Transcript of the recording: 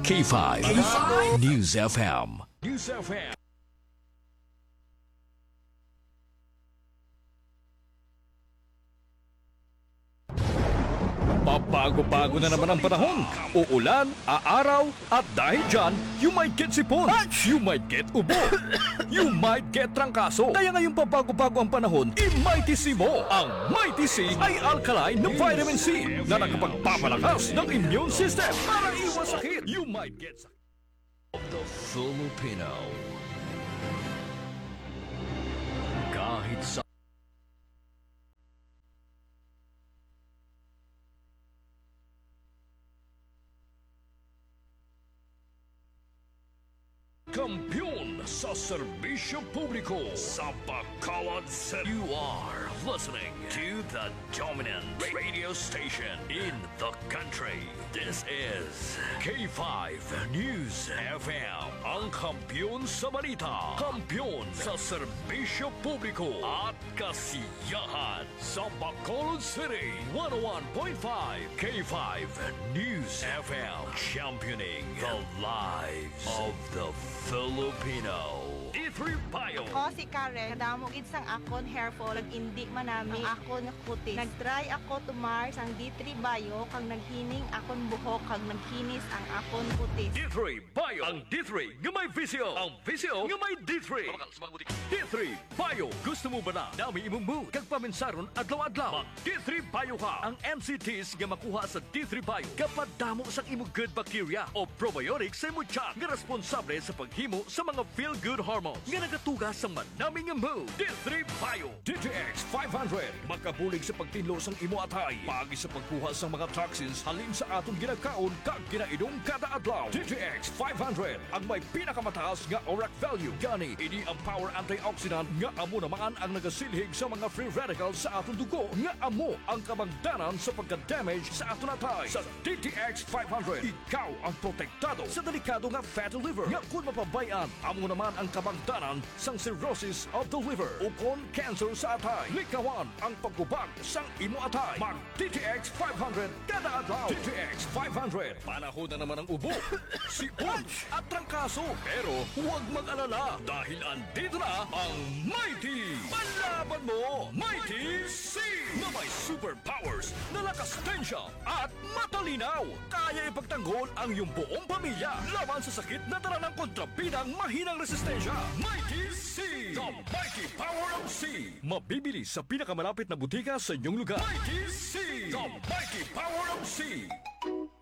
K5 News FM. News FM. Pabago-bago na naman ang panahon. Uulan, aaraw, at dahil dyan, you might get sipon, you might get ubo, you might get trangkaso. Kaya ngayong pabago-bago ang panahon, i-Mighty C mo. Ang Mighty C ay alkaline na vitamin C na nakapagpapalakas ng immune system para iwas sakit. You might get sakit. The Filipino. Kahit sa kampiyon sa serbisyo publiko sa Bacolod City. You are listening to the dominant radio station in the country. This is K5 News FM. Ang kampiyon sa balita, kampiyon sa serbisyo publiko at kasiyahan sa Bacolod City. 101.5 K5 News FM. Championing the lives of the Filipino. D3 Bio. Ako si Karen, kadamog isang akon hair fall, nag-indi manami ang akon kutis. Nag-try ako tumar sang D3 Bio, kang naghining akon buhok, kang naghinis ang akon kutis. D3 Bio. Ang D3 nga may visyo. Ang visyo nga may D3. D3 Bio. Gusto mo ba na dami imong mood kag paminsaron adlaw-adlaw? Mag D3 Bio ka. Ang MCTs nga makuha sa D3 Bio kapag damo sa imong good bacteria o probiotics sa imong tiyan nga responsable sa paghimo sa mga feel-good hormones nga nagatugas sa manaming mood. D3 Bio. DTX 500. Makabulig sa pagtinlo sang imo atay. Pagi sa pagkuha sa mga toxins halin sa atong ginakaon kag ginaidong kada adlaw. DTX 500. Ang may pinakamataas nga ORAC value. Gani, ini ang power antioxidant nga amo naman ang nagasilhig sa mga free radicals sa atong dugo nga amo ang kabangdanan sa pagka-damage sa atong atay. Sa DTX 500, ikaw ang protektado sa delikado nga fatty liver nga kung mapabayan, amo naman ang kabangdanan sang cirrhosis of the liver o kon cancer sa atay. Likawan ang paggubag sang imo atay. Mag DTX 500 kada adlaw. DTX 500. Panahon na naman ang ubo, sipon at trangkaso. Pero huwag mag-alala dahil andito na ang Mighty. Palaban mo, Mighty C! Na may superpowers na lakas tensya at matalinaw. Kaya ipagtanggol ang iyong buong pamilya laban sa sakit na dala ng kontrabidang mahinang resistensya. Mighty C! The Mighty Power of C! Mabibili sa pinakamalapit na butika sa inyong lugar. Mighty C! The Mighty Power of C!